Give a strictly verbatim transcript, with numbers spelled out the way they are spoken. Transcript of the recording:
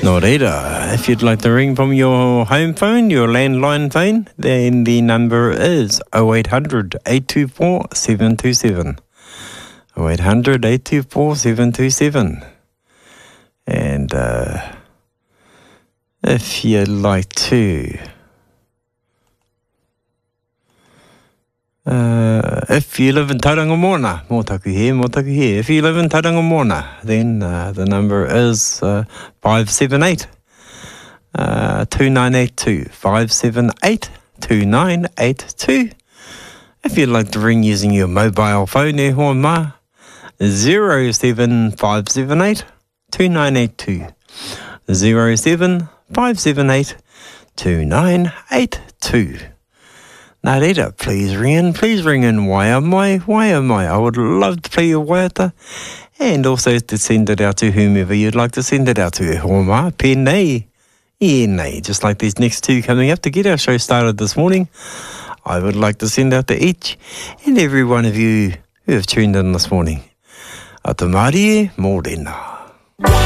No reira, if you'd like to ring from your home phone, your landline phone, then the number is oh eight hundred, eight two four, seven two seven. oh eight hundred, eight two four, seven two seven. And uh, if you'd like to... Uh, if you live in Tauranga Moana, Motaku here, Motaku here. If you live in Tauranga Moana, then uh, the number is uh, five seven eight, two nine eight two. five seven eight, two nine eight two. If you'd like to ring using your mobile phone, e hoa ma, zero seven five seven eight, two nine eight two. zero seven five seven eight, two nine eight two. Nā reira, please ring in, please ring in. Why am I? Why am I? I would love to play your waiata and also to send it out to whomever you'd like to send it out to. E hoa ma, pēnei, e nei. Just like these next two coming up to get our show started this morning, I would like to send out to each and every one of you who have tuned in this morning. A te Mārie, mōrena.